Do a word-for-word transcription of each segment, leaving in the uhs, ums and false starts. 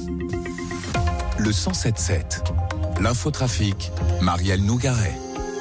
Le cent sept sept. L'infotrafic, Marielle Nougaret.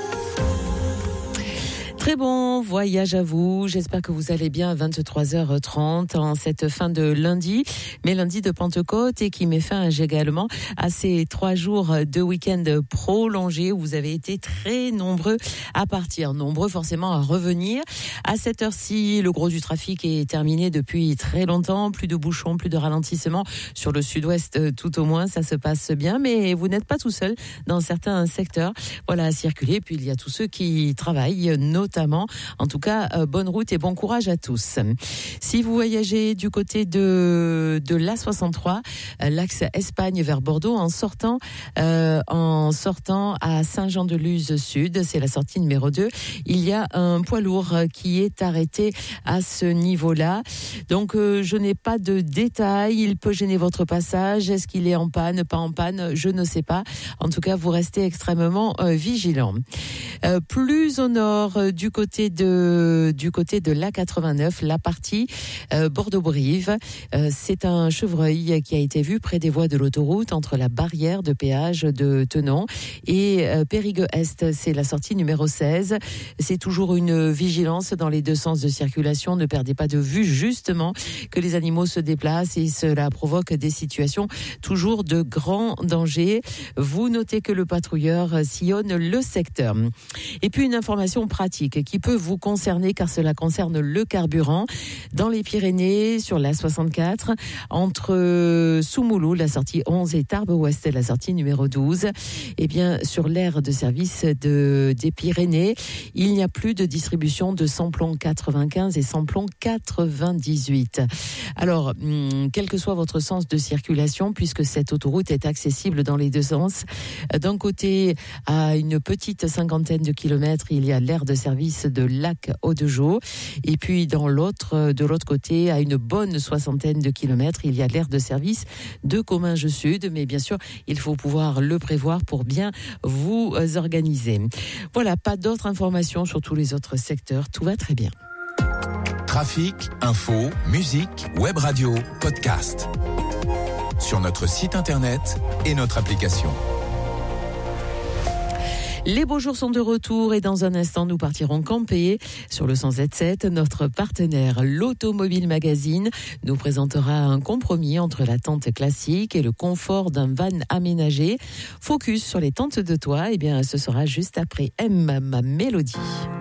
Très bon voyage à vous, j'espère que vous allez bien à vingt-trois heures trente en cette fin de lundi, mais lundi de Pentecôte et qui met fin également à ces trois jours de week-end prolongés où vous avez été très nombreux à partir, nombreux forcément à revenir. À cette heure-ci, le gros du trafic est terminé depuis très longtemps, plus de bouchons, plus de ralentissements sur le sud-ouest tout au moins, ça se passe bien, mais vous n'êtes pas tout seul dans certains secteurs, voilà, à circuler, puis il y a tous ceux qui travaillent, notamment En tout cas, euh, bonne route et bon courage à tous. Si vous voyagez du côté de, de l'A soixante-trois, euh, l'axe Espagne vers Bordeaux, en sortant, euh, en sortant à Saint-Jean-de-Luz Sud, c'est la sortie numéro deux, il y a un poids lourd qui est arrêté à ce niveau-là. Donc, euh, je n'ai pas de détails. Il peut gêner votre passage. Est-ce qu'il est en panne, pas en panne? Je ne sais pas. En tout cas, vous restez extrêmement euh, vigilant. Euh, plus au nord, euh, du côté de du côté de l'A quatre-vingt-neuf, la partie euh, Bordeaux-Brive, euh, c'est un chevreuil qui a été vu près des voies de l'autoroute entre la barrière de péage de Tenon et euh, Périgueux-Est, c'est la sortie numéro seize. C'est toujours une vigilance dans les deux sens de circulation. Ne perdez pas de vue justement que les animaux se déplacent et cela provoque des situations toujours de grand danger. Vous notez que le patrouilleur sillonne le secteur. Et puis une information pratique qui peut vous concerner car cela concerne le carburant dans les Pyrénées sur l'A soixante-quatre entre Soumoulou, la sortie onze et Tarbes-Ouest, la sortie numéro douze. Et bien sur l'aire de service de, des Pyrénées, il n'y a plus de distribution de samplon quatre-vingt-quinze et samplon quatre-vingt-dix-huit. Alors, hum, quel que soit votre sens de circulation, puisque cette autoroute est accessible dans les deux sens, d'un côté à une petite cinquantaine de kilomètres, il y a l'aire de service de Lac-Haudejo. Et puis dans l'autre, de l'autre côté, à une bonne soixantaine de kilomètres, il y a l'aire de service de Comminges Sud. Mais bien sûr, il faut pouvoir le prévoir pour bien vous organiser. Voilà, pas d'autres informations sur tous les autres secteurs. Tout va très bien. Trafic, info, musique, web radio, podcast. Sur notre site internet et notre application. Les beaux jours sont de retour et dans un instant, nous partirons camper sur le cent sept. Notre partenaire, l'Automobile Magazine, nous présentera un compromis entre la tente classique et le confort d'un van aménagé. Focus sur les tentes de toit, eh bien, ce sera juste après M, ma mélodie.